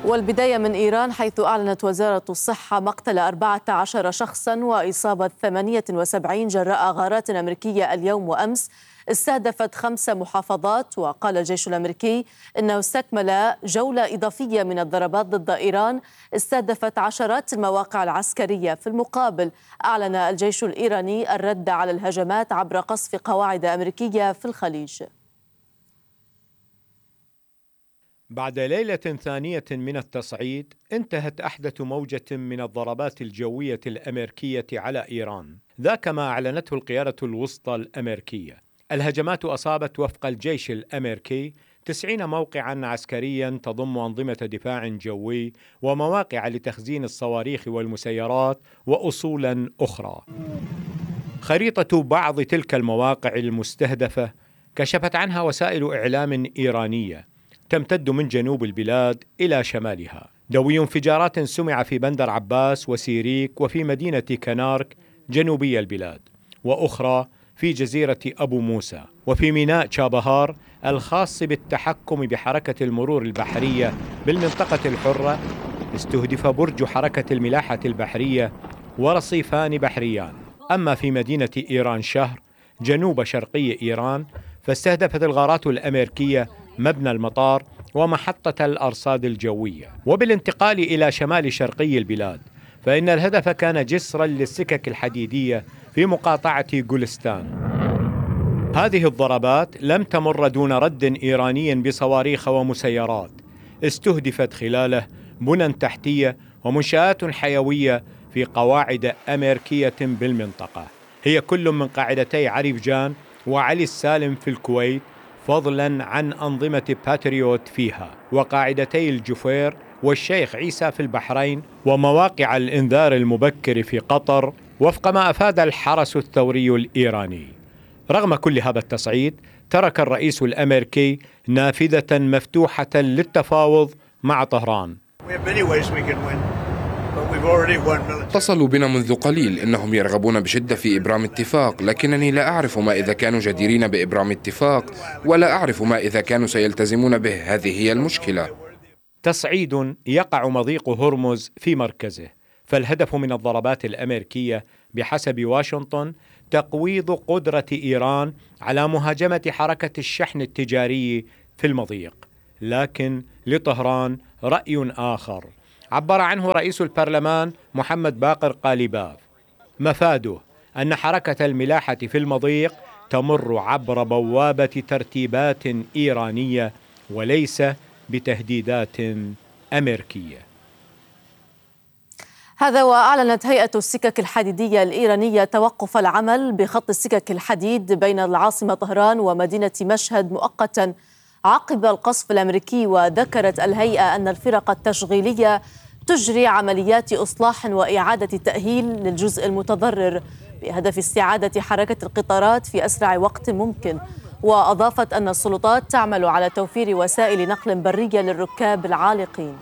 والبداية من إيران، حيث أعلنت وزارة الصحة مقتل 14 شخصاً وإصابة 78 جراء غارات أمريكية اليوم وأمس استهدفت 5 محافظات. وقال الجيش الأمريكي إنه استكمل جولة إضافية من الضربات ضد إيران استهدفت عشرات المواقع العسكرية. في المقابل أعلن الجيش الإيراني الرد على الهجمات عبر قصف قواعد أمريكية في الخليج. بعد ليلة ثانية من التصعيد، انتهت أحدث موجة من الضربات الجوية الأمريكية على إيران، ذاك ما أعلنته القيادة الوسطى الأمريكية. الهجمات أصابت وفق الجيش الأمريكي 90 موقعا عسكريا تضم أنظمة دفاع جوي ومواقع لتخزين الصواريخ والمسيرات وأصولا أخرى. خريطة بعض تلك المواقع المستهدفة كشفت عنها وسائل إعلام إيرانية تمتد من جنوب البلاد إلى شمالها. دوي انفجارات سمع في بندر عباس وسيريك وفي مدينة كنارك جنوبي البلاد، وأخرى في جزيرة أبو موسى وفي ميناء شابهار الخاص بالتحكم بحركة المرور البحرية بالمنطقة الحرة. استهدف برج حركة الملاحة البحرية ورصيفان بحريان. أما في مدينة إيران شهر جنوب شرقي إيران، فاستهدفت الغارات الأمريكية مبنى المطار ومحطة الأرصاد الجوية. وبالانتقال إلى شمال شرقي البلاد، فإن الهدف كان جسرا للسكك الحديدية في مقاطعة جولستان. هذه الضربات لم تمر دون رد إيراني بصواريخ ومسيرات استهدفت خلاله بنى تحتية ومنشآت حيوية في قواعد أمريكية بالمنطقة، هي كل من قاعدتي عريفجان وعلي السالم في الكويت، فضلا عن أنظمة باتريوت فيها، وقاعدتي الجفير والشيخ عيسى في البحرين، ومواقع الإنذار المبكر في قطر، وفق ما أفاد الحرس الثوري الإيراني. رغم كل هذا التصعيد، ترك الرئيس الأمريكي نافذة مفتوحة للتفاوض مع طهران. اتصلوا بنا منذ قليل، إنهم يرغبون بشدة في إبرام اتفاق، لكنني لا أعرف ما إذا كانوا جديرين بإبرام اتفاق، ولا أعرف ما إذا كانوا سيلتزمون به. هذه هي المشكلة. تصعيد يقع مضيق هرمز في مركزه، فالهدف من الضربات الأمريكية بحسب واشنطن تقويض قدرة إيران على مهاجمة حركة الشحن التجاري في المضيق. لكن لطهران رأي آخر عبر عنه رئيس البرلمان محمد باقر قاليباف، مفاده أن حركة الملاحة في المضيق تمر عبر بوابة ترتيبات إيرانية وليس بتهديدات أمريكية. هذا وأعلنت هيئة السكك الحديدية الإيرانية توقف العمل بخط السكك الحديد بين العاصمة طهران ومدينة مشهد مؤقتا عقب القصف الأمريكي. وذكرت الهيئة أن الفرق التشغيلية تجري عمليات إصلاح وإعادة تأهيل للجزء المتضرر بهدف استعادة حركة القطارات في أسرع وقت ممكن. وأضافت أن السلطات تعمل على توفير وسائل نقل برية للركاب العالقين.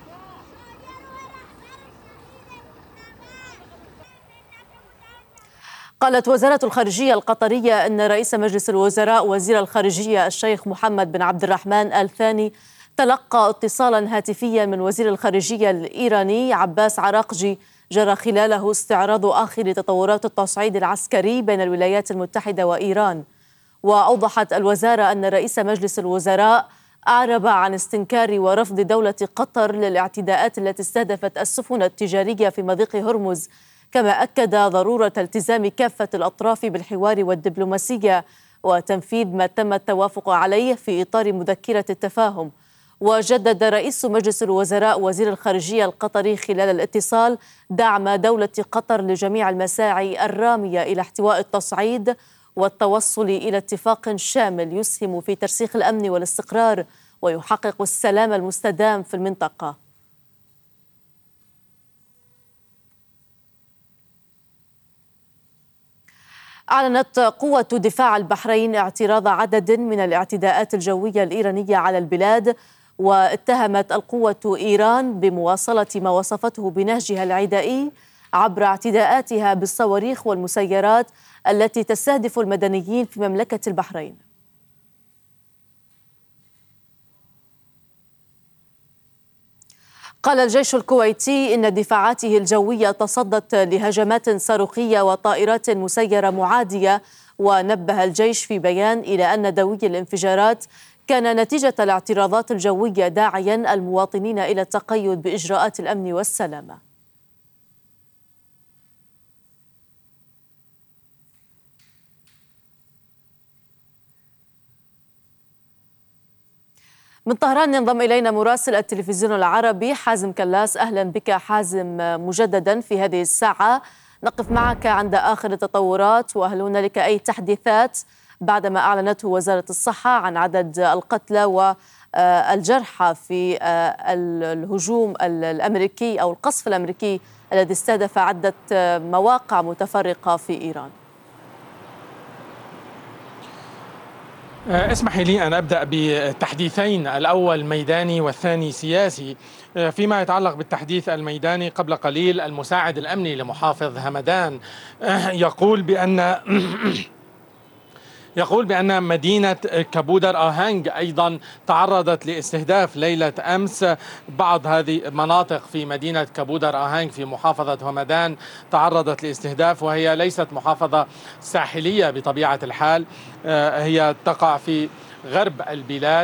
قالت وزارة الخارجية القطرية أن رئيس مجلس الوزراء وزير الخارجية الشيخ محمد بن عبد الرحمن آل ثاني تلقى اتصالا هاتفيا من وزير الخارجية الإيراني عباس عراقجي جرى خلاله استعراض آخر تطورات التصعيد العسكري بين الولايات المتحدة وإيران. وأوضحت الوزارة أن رئيس مجلس الوزراء أعرب عن استنكار ورفض دولة قطر للاعتداءات التي استهدفت السفن التجارية في مضيق هرمز، كما أكد ضرورة التزام كافة الأطراف بالحوار والدبلوماسية وتنفيذ ما تم التوافق عليه في إطار مذكرة التفاهم. وجدد رئيس مجلس الوزراء وزير الخارجية القطري خلال الاتصال دعم دولة قطر لجميع المساعي الرامية إلى احتواء التصعيد والتوصل إلى اتفاق شامل يسهم في ترسيخ الأمن والاستقرار ويحقق السلام المستدام في المنطقة. أعلنت قوة دفاع البحرين اعتراض عدد من الاعتداءات الجوية الإيرانية على البلاد، واتهمت القوة إيران بمواصلة ما وصفته بنهجها العدائي عبر اعتداءاتها بالصواريخ والمسيرات التي تستهدف المدنيين في مملكة البحرين. قال الجيش الكويتي إن دفاعاته الجوية تصدت لهجمات صاروخية وطائرات مسيرة معادية. ونبه الجيش في بيان إلى أن دوي الانفجارات كان نتيجة الاعتراضات الجوية، داعيا المواطنين إلى التقيد بإجراءات الأمن والسلامة. من طهران ينضم إلينا مراسل التلفزيون العربي حازم كلاس. أهلا بك حازم مجددا في هذه الساعة. نقف معك عند آخر التطورات، وهل هنالك أي تحديثات بعدما أعلنته وزارة الصحة عن عدد القتلى والجرحى في الهجوم الأمريكي أو القصف الأمريكي الذي استهدف عدة مواقع متفرقة في إيران؟ اسمحي لي أن أبدأ بتحديثين، الأول ميداني والثاني سياسي. فيما يتعلق بالتحديث الميداني، قبل قليل المساعد الأمني لمحافظ همدان يقول بأن مدينة كابودر آهانج أيضا تعرضت لاستهداف ليلة أمس. بعض هذه مناطق في مدينة كابودر آهانج في محافظة همدان تعرضت لاستهداف، وهي ليست محافظة ساحلية بطبيعة الحال، هي تقع في غرب البلاد،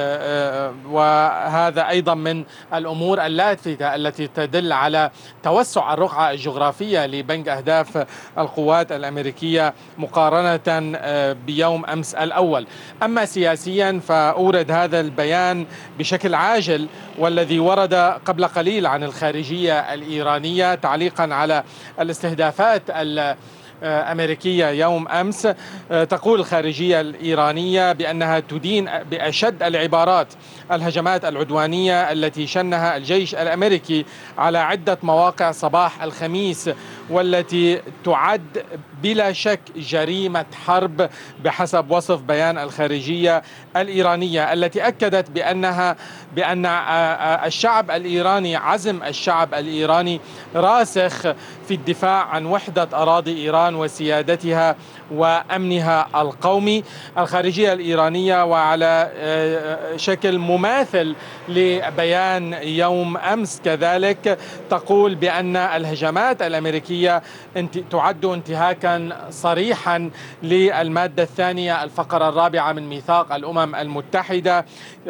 وهذا أيضا من الأمور اللافتة التي تدل على توسع الرقعة الجغرافية لبنك أهداف القوات الأمريكية مقارنة بيوم أمس الأول. أما سياسيا فأورد هذا البيان بشكل عاجل والذي ورد قبل قليل عن الخارجية الإيرانية تعليقا على الاستهدافات أمريكية يوم أمس. تقول الخارجية الإيرانية بأنها تدين بأشد العبارات الهجمات العدوانية التي شنها الجيش الأمريكي على عدة مواقع صباح الخميس، والتي تعد بلا شك جريمة حرب بحسب وصف بيان الخارجية الإيرانية، التي أكدت بأن الشعب الإيراني، عزم الشعب الإيراني راسخ في الدفاع عن وحدة أراضي إيران وسيادتها وأمنها القومي. الخارجية الإيرانية وعلى شكل مماثل لبيان يوم أمس كذلك تقول بأن الهجمات الأمريكية تعد انتهاكا صريحا للمادة الثانية الفقرة الرابعة من ميثاق الأمم المتحدة،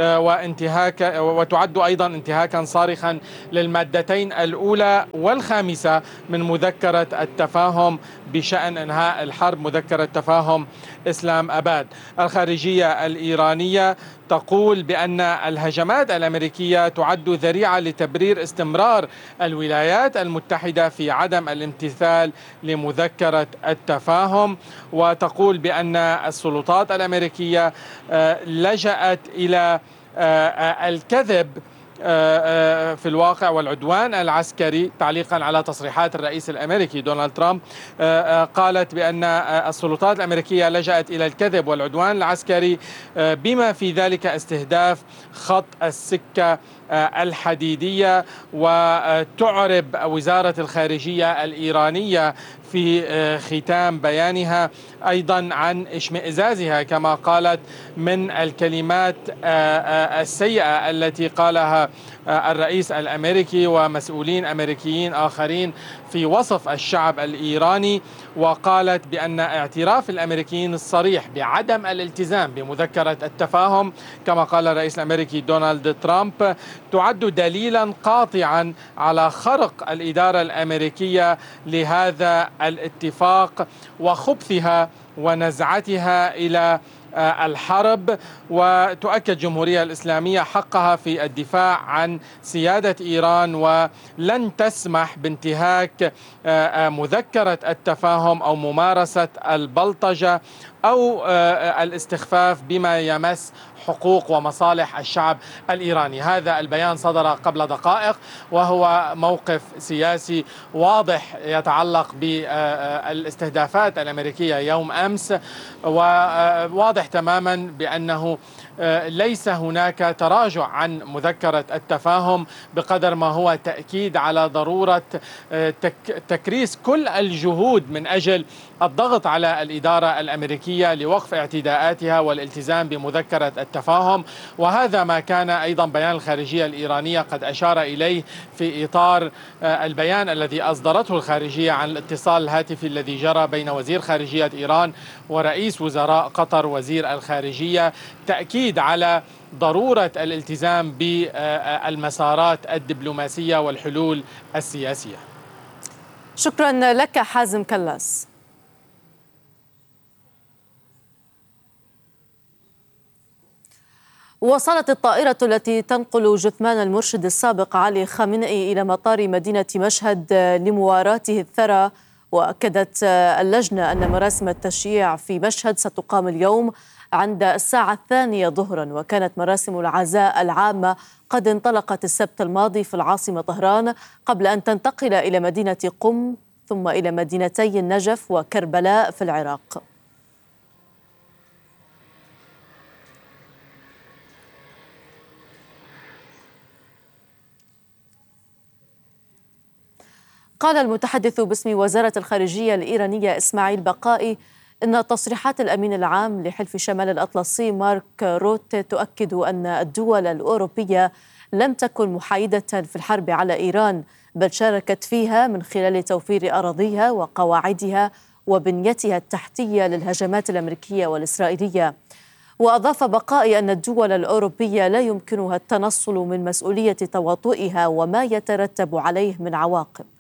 وتعد أيضا انتهاكا صارخا للمادتين الأولى والخامسة من مذكرة التفاهم بشأن إنهاء الحرب، مذكرة تفاهم إسلام أباد. الخارجية الإيرانية تقول بأن الهجمات الأمريكية تعد ذريعة لتبرير استمرار الولايات المتحدة في عدم الامتثال لمذكرة التفاهم، وتقول بأن السلطات الأمريكية لجأت إلى الكذب في الواقع والعدوان العسكري، تعليقا على تصريحات الرئيس الأمريكي دونالد ترامب. قالت بأن السلطات الأمريكية لجأت إلى الكذب والعدوان العسكري، بما في ذلك استهداف خط السكة الحديدية. وتعرب وزارة الخارجية الإيرانية في ختام بيانها أيضا عن اشمئزازها كما قالت من الكلمات السيئة التي قالها الرئيس الأمريكي ومسؤولين أمريكيين آخرين في وصف الشعب الإيراني. وقالت بأن اعتراف الأمريكيين الصريح بعدم الالتزام بمذكرة التفاهم كما قال الرئيس الأمريكي دونالد ترامب تعد دليلا قاطعا على خرق الإدارة الأمريكية لهذا الاتفاق وخبثها ونزعتها إلى الحرب. وتؤكد الجمهورية الإسلامية حقها في الدفاع عن سيادة إيران، ولن تسمح بانتهاك مذكرة التفاهم أو ممارسة البلطجة أو الاستخفاف بما يمس حقوق ومصالح الشعب الإيراني. هذا البيان صدر قبل دقائق، وهو موقف سياسي واضح يتعلق بالاستهدافات الأمريكية يوم أمس، وواضح تماما بأنه ليس هناك تراجع عن مذكرة التفاهم بقدر ما هو تأكيد على ضرورة تكريس كل الجهود من أجل الضغط على الإدارة الأمريكية الأمريكية لوقف اعتداءاتها والالتزام بمذكرة التفاهم، وهذا ما كان أيضا بيان الخارجية الإيرانية قد أشار إليه في إطار البيان الذي أصدرته الخارجية عن الاتصال الهاتفي الذي جرى بين وزير خارجية إيران ورئيس وزراء قطر وزير الخارجية، تأكيد على ضرورة الالتزام بالمسارات الدبلوماسية والحلول السياسية. شكرا لك حازم كلاس. وصلت الطائرة التي تنقل جثمان المرشد السابق علي خامنئي إلى مطار مدينة مشهد لمواراته الثرى، وأكدت اللجنة أن مراسم التشييع في مشهد ستقام اليوم عند الساعة 2 ظهرا، وكانت مراسم العزاء العامة قد انطلقت السبت الماضي في العاصمة طهران قبل أن تنتقل إلى مدينة قم ثم إلى مدينتي النجف وكربلاء في العراق. قال المتحدث باسم وزارة الخارجية الإيرانية إسماعيل بقائي إن تصريحات الأمين العام لحلف شمال الأطلسي مارك روت تؤكد أن الدول الأوروبية لم تكن محايدة في الحرب على إيران، بل شاركت فيها من خلال توفير أراضيها وقواعدها وبنيتها التحتية للهجمات الأمريكية والإسرائيلية. وأضاف بقائي أن الدول الأوروبية لا يمكنها التنصل من مسؤولية تواطؤها وما يترتب عليه من عواقب.